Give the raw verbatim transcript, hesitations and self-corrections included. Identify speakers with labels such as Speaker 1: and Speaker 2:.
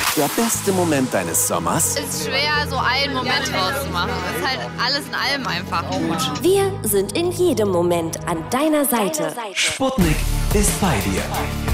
Speaker 1: Der beste Moment deines Sommers?
Speaker 2: Ist schwer, so einen Moment rauszumachen. Ist halt alles in allem einfach gut.
Speaker 3: Wir sind in jedem Moment an deiner Seite.
Speaker 1: Sputnik ist bei dir.